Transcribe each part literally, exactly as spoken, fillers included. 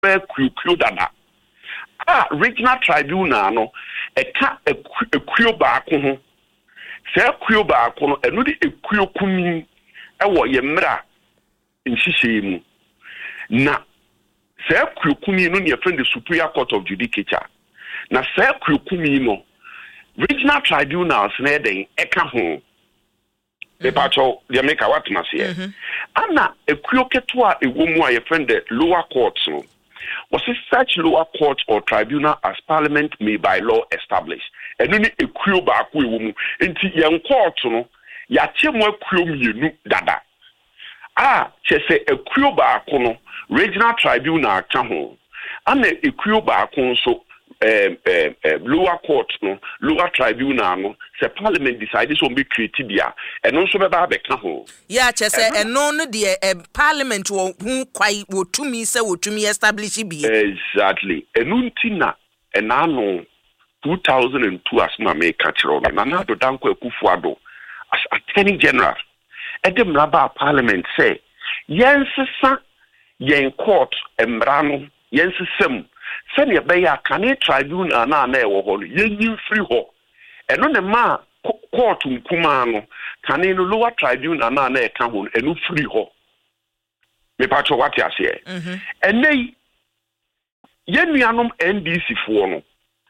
kuo dada ah regional tribunal no eka ekuo baako ho se ekuo baako no eno de ekuo kumi ewo ye mra nhihye mu na se ekuo kumi no ne friend the Superior Court of Judicature na se ekuo kumi no regional tribunals na den eka ho the patrol the make what must here ana ekuo keto a ewo mu a ye friend the lower courts no was it such lower court or tribunal as parliament may by law establish and only a kuo ba ko ewo mu enti yen court no ya chemu akuo mienu dada ah chese a kuo ba ko no regional tribunal ka ho ana a kuo ba ko so um, um, um, lower court no lower tribunal no se parliament decided so be create bia and also be ba be ka ho ya chese eno no de parliament wo hu kwai wo tumi se wo tumi establish bi exactly enunti na enano two thousand two as na make catchro na na do danko Akufo-Addo as attorney general edem raba parliament say yensesa yen court emrano yensesem se ne be ya kan tribunal na na e wo ho yen free ho eno ne ma court nkuma no kan no lower tribunal na na e ka ho eno free ho me patcho what ya say mhm enei yenuanom N D C fo no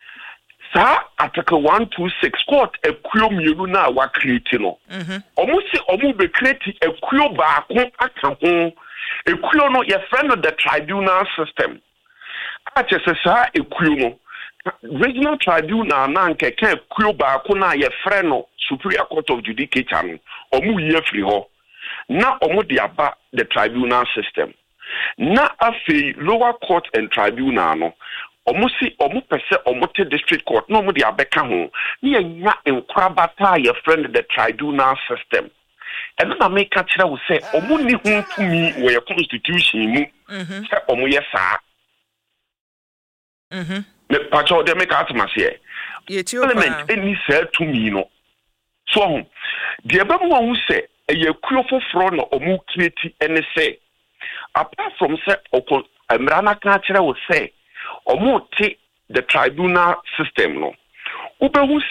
sa article one twenty-six court ekuo mienu na wa create no mhm omo si omo be create ekuo baako aka ho ekuo no ye friend of the tribunal system achese sa ekuo no regional tribunal na nke ka ekuo baako na ye friend no Superior Court of Judicature no omo ye free ho na omo de aba the tribunal system na afi lower court and tribunal no omo si omo pese omo te district court no omo de abeka ho na nya enkwabata ye friend the tribunal system and na make kire wo say omo ni hu tumi wo ye constitution mu say omo ye saa mhm me pacho de make atmas here parliament any say tumi no so ho de eba mo hu say eye kuo foforo no omo create any say apart from say okon amrana ka kire wo say omo te the tribunal system no ubehu